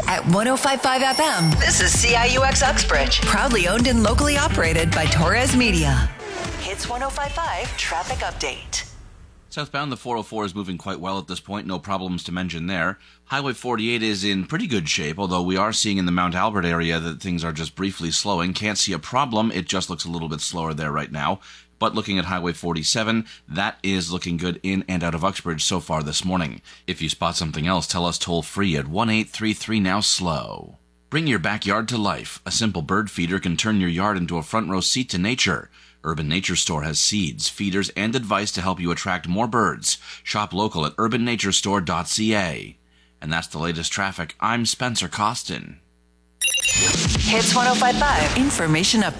At 105.5 FM, this is CIUX Uxbridge. Proudly owned and locally operated by Torres Media. Hits 105.5 traffic update. Southbound, the 404 is moving quite well at this point. No problems to mention there. Highway 48 is in pretty good shape, although we are seeing in the Mount Albert area that things are just briefly slowing. Can't see a problem. It just looks a little bit slower there right now. But looking at Highway 47, that is looking good in and out of Uxbridge so far this morning. If you spot something else, tell us toll-free at 1-833-NOW-SLOW. Bring your backyard to life. A simple bird feeder can turn your yard into a front row seat to nature. Urban Nature Store has seeds, feeders, and advice to help you attract more birds. Shop local at urbannaturestore.ca. And that's the latest traffic. I'm Spencer Costin. Hits 105.5 information update.